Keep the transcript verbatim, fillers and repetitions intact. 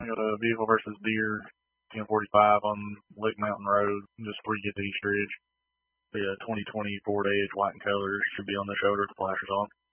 We got a vehicle versus deer, ten forty-five on Lake Mountain Road, just before you get to East Ridge. The uh, twenty twenty Ford Edge, white in colors, should be on the shoulder with the flashers on.